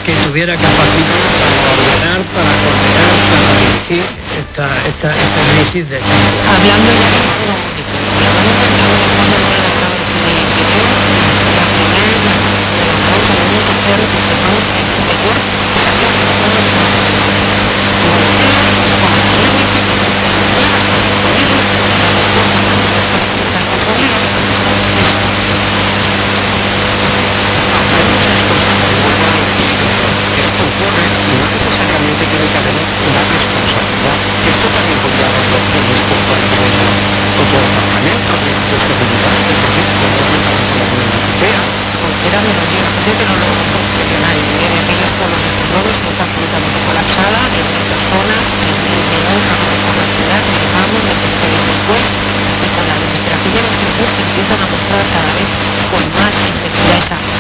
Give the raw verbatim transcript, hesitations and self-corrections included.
que tuviera capacidad para ordenar, para coordinar, para dirigir esta, esta, esta crisis de tiempo. Hablando ya de modo único, y hablamos del Estado de Fondo no redactado de forma individual, la primera es la elaborada con un tercero que firmamos en vigor, salió en todos los países. Como decía, como podría decir, todas las políticas de la respuesta a estas conformidades es Hablemos de esto, vuelvo a insistir, esto ocurre y no necesariamente tiene que haber una responsabilidad. Esto también podría haberlo respecto al gobierno o todo el Parlamento de, de Seguridad, es decir, gobernado por la Unión Europea. cualquiera de los directivos que no lo funcionario, de aquellos pueblos españoles que está absolutamente colapsada, de personas que vienen vagando por la ciudad, que sepamos lo que se queda después, y con la desesperación de los ciudadanos que empiezan a mostrar cada vez con más intensidad esa